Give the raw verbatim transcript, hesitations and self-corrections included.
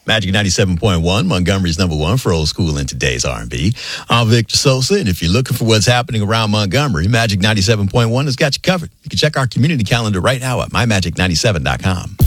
Magic ninety-seven point one, Montgomery's number one for old school and today's R and B. I'm Victor Sosa, and if you're looking for what's happening around Montgomery, Magic ninety-seven point one has got you covered. You can check our community calendar right now at my magic ninety-seven dot com.